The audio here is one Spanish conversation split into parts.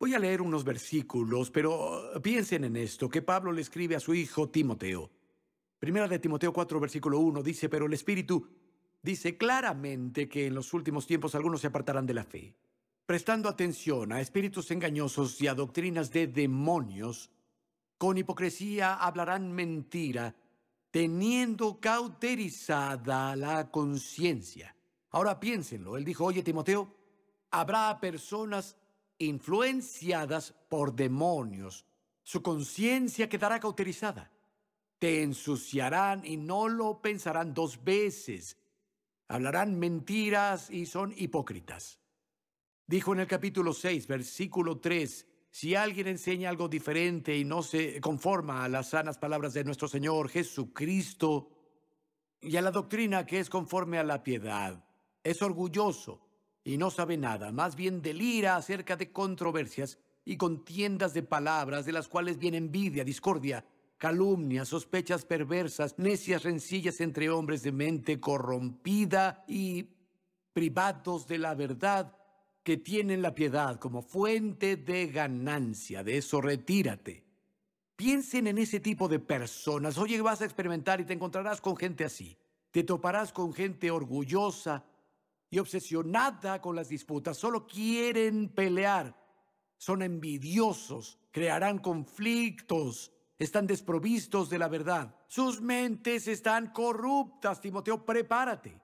Voy a leer unos versículos, pero piensen en esto, que Pablo le escribe a su hijo Timoteo. Primera de Timoteo 4, versículo 1 dice, pero el Espíritu dice claramente que en los últimos tiempos algunos se apartarán de la fe, prestando atención a espíritus engañosos y a doctrinas de demonios. Con hipocresía hablarán mentira, teniendo cauterizada la conciencia. Ahora piénsenlo. Él dijo, oye, Timoteo, habrá personas influenciadas por demonios. Su conciencia quedará cauterizada. Te ensuciarán y no lo pensarán dos veces. Hablarán mentiras y son hipócritas. Dijo en el capítulo 6, versículo 3, si alguien enseña algo diferente y no se conforma a las sanas palabras de nuestro Señor Jesucristo y a la doctrina que es conforme a la piedad, es orgulloso y no sabe nada, más bien delira acerca de controversias y contiendas de palabras, de las cuales viene envidia, discordia, calumnias, sospechas perversas, necias rencillas entre hombres de mente corrompida y privados de la verdad, que tienen la piedad como fuente de ganancia. De eso retírate. Piensen en ese tipo de personas. Oye, vas a experimentar y te encontrarás con gente así. Te toparás con gente orgullosa y obsesionada con las disputas. Solo quieren pelear. Son envidiosos. Crearán conflictos. Están desprovistos de la verdad. Sus mentes están corruptas. Timoteo, prepárate.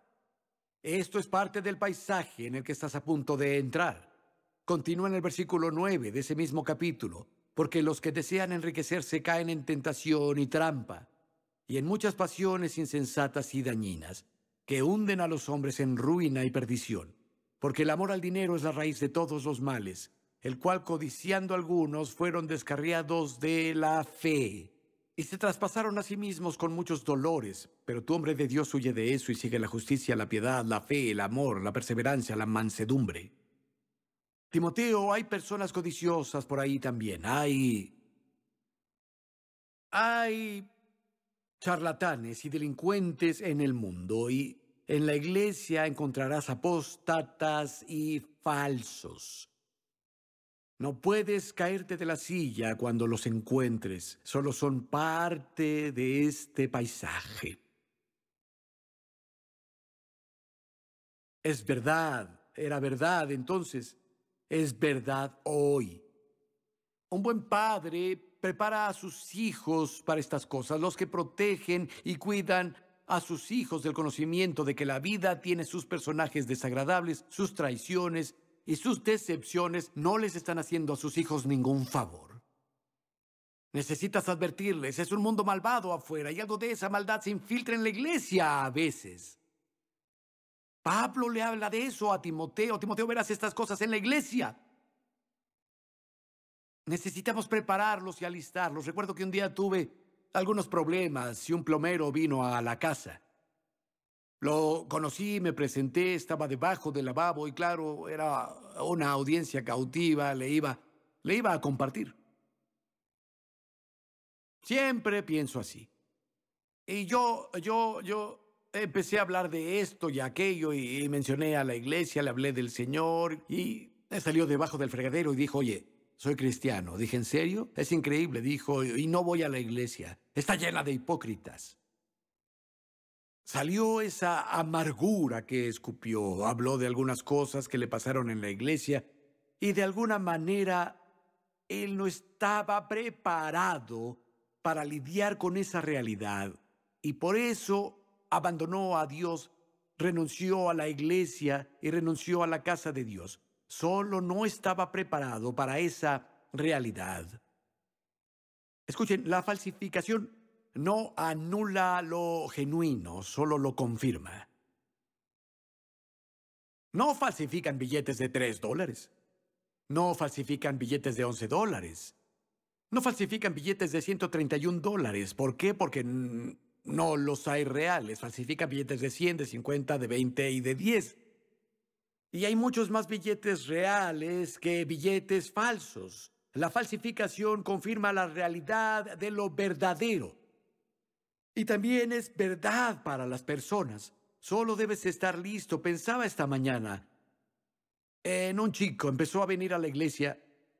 Esto es parte del paisaje en el que estás a punto de entrar. Continúa en el versículo 9 de ese mismo capítulo, porque los que desean enriquecerse caen en tentación y trampa, y en muchas pasiones insensatas y dañinas, que hunden a los hombres en ruina y perdición. Porque el amor al dinero es la raíz de todos los males, el cual codiciando algunos fueron descarriados de la fe y se traspasaron a sí mismos con muchos dolores. Pero tú, hombre de Dios, huye de eso y sigue la justicia, la piedad, la fe, el amor, la perseverancia, la mansedumbre. Timoteo, hay personas codiciosas por ahí también. Hay charlatanes y delincuentes en el mundo, y en la iglesia encontrarás apóstatas y falsos. No puedes caerte de la silla cuando los encuentres. Solo son parte de este paisaje. Es verdad, era verdad entonces, es verdad hoy. Un buen padre prepara a sus hijos para estas cosas, los que protegen y cuidan a sus hijos del conocimiento de que la vida tiene sus personajes desagradables, sus traiciones y sus decepciones, no les están haciendo a sus hijos ningún favor. Necesitas advertirles, es un mundo malvado afuera y algo de esa maldad se infiltra en la iglesia a veces. Pablo le habla de eso a Timoteo. Timoteo, verás estas cosas en la iglesia. Necesitamos prepararlos y alistarlos. Recuerdo que un día tuve algunos problemas y un plomero vino a la casa. Lo conocí, me presenté, estaba debajo del lavabo y claro, era una audiencia cautiva, le iba a compartir. Siempre pienso así. Y yo empecé a hablar de esto y aquello y mencioné a la iglesia, le hablé del Señor y salió debajo del fregadero y dijo, oye, soy cristiano. Dije, ¿en serio? Es increíble, dijo, y no voy a la iglesia. Está llena de hipócritas. Salió esa amargura que escupió, habló de algunas cosas que le pasaron en la iglesia y de alguna manera él no estaba preparado para lidiar con esa realidad y por eso abandonó a Dios, renunció a la iglesia y renunció a la casa de Dios. Solo no estaba preparado para esa realidad. Escuchen, la falsificación no anula lo genuino, solo lo confirma. No falsifican billetes de $3. No falsifican billetes de $11. No falsifican billetes de $131. ¿Por qué? Porque no los hay reales. Falsifican billetes de 100, de 50, de 20 y de 10. Y hay muchos más billetes reales que billetes falsos. La falsificación confirma la realidad de lo verdadero. Y también es verdad para las personas. Solo debes estar listo. Pensaba esta mañana en un chico, empezó a venir a la iglesia